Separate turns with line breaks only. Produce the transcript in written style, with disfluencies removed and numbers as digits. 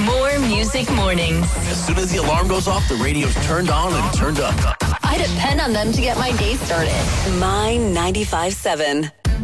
More Music Mornings.
As soon as the alarm goes off, the radio's turned on and turned up.
I depend on them to get my day started.
My 95.7.